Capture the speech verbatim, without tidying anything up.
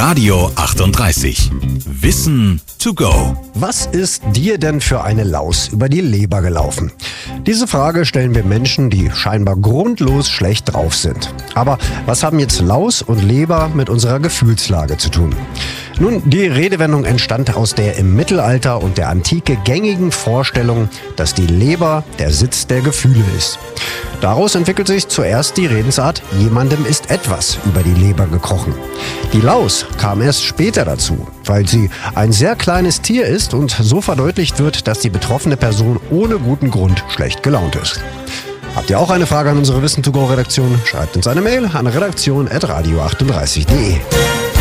Radio achtunddreißig. Wissen to go. Was ist dir denn für eine Laus über die Leber gelaufen? Diese Frage stellen wir Menschen, die scheinbar grundlos schlecht drauf sind. Aber was haben jetzt Laus und Leber mit unserer Gefühlslage zu tun? Nun, die Redewendung entstand aus der im Mittelalter und der Antike gängigen Vorstellung, dass die Leber der Sitz der Gefühle ist. Daraus entwickelt sich zuerst die Redensart, jemandem ist etwas über die Leber gekrochen. Die Laus kam erst später dazu, weil sie ein sehr kleines Tier ist und so verdeutlicht wird, dass die betroffene Person ohne guten Grund schlecht gelaunt ist. Habt ihr auch eine Frage an unsere Wissen to go Redaktion? Schreibt uns eine Mail an redaktion at radio achtunddreißig punkt de.